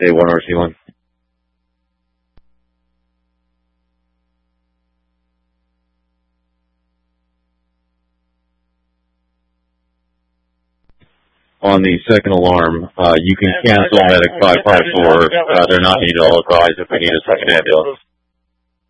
A1 RC1. On the second alarm, you can cancel medic 554. They're not needed. I'll advise if we need a second ambulance.